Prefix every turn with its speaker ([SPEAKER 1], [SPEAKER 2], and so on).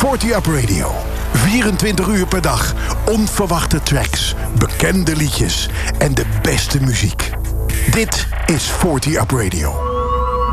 [SPEAKER 1] 40 Up Radio. 24 uur per dag. Onverwachte tracks, bekende liedjes en de beste muziek. Dit is 40 Up Radio.